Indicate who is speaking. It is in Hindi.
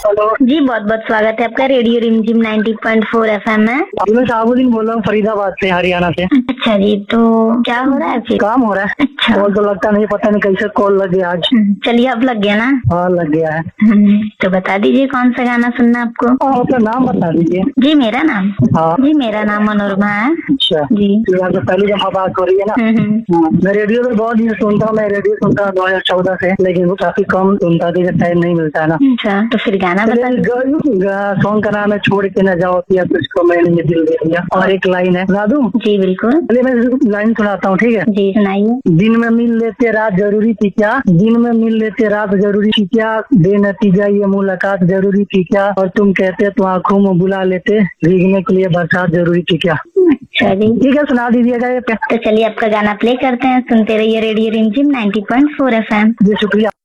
Speaker 1: हेलो
Speaker 2: जी, बहुत बहुत स्वागत है आपका रेडियो रिमझिम 90.4 एफएम में।
Speaker 1: मैं शाहबुद्दीन बोल रहा हूँ फरीदाबाद से, हरियाणा से।
Speaker 2: अच्छा जी, तो क्या हो रहा है फिर?
Speaker 1: काम हो रहा है।
Speaker 2: अच्छा।
Speaker 1: कॉल तो लगता नहीं, पता नहीं कैसे कॉल लग गया आज।
Speaker 2: चलिए, अब लग गया ना।
Speaker 1: हाँ लग गया है।
Speaker 2: तो बता दीजिए कौन सा गाना सुनना है आपको?
Speaker 1: अपना नाम बता दीजिए।
Speaker 2: जी, मेरा नाम?
Speaker 1: हाँ
Speaker 2: जी, मेरा नाम मनोरमा है।
Speaker 1: अच्छा
Speaker 2: जी।
Speaker 1: तो आज पहली दफा बात हो रही है ना। हाँ, मैं रेडियो पे बहुत दिन सुनता हूँ। मैं रेडियो सुनता हूँ 2014 से, लेकिन वो काफी कम सुनता था, टाइम नहीं मिलता है ना।
Speaker 2: अच्छा, तो फिर गाना बता दीजिए।
Speaker 1: सॉन्ग का नाम है छोड़ के न जाओ पिया तुझको मैंने ये दिल दे दिया, और एक लाइन है, सुना दूं?
Speaker 2: जी बिल्कुल।
Speaker 1: चलिए मैं लाइन सुनाता हूँ, ठीक है?
Speaker 2: जी सुनाइए।
Speaker 1: दिन में मिल लेते रात जरूरी थी क्या, दिन में मिल लेते रात जरूरी थी क्या, बेनतीजा ये मुलाकात जरूरी थी क्या, और तुम कहते तो आंखों में बुला लेते, भीगने के लिए बरसात जरूरी थी क्या।
Speaker 2: अच्छा जी,
Speaker 1: ठीक है, सुना दीजिएगा ये पे।
Speaker 2: तो चलिए आपका गाना प्ले करते हैं। सुनते रहिए रेडियो रिमझिम 90.4 एफएम।
Speaker 1: जी शुक्रिया।